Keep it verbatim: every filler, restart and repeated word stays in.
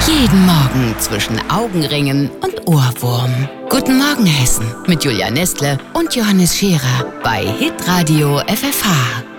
Jeden Morgen zwischen Augenringen und Ohrwurm. Guten Morgen Hessen mit Julia Nestle und Johannes Scherer bei Hitradio F F H.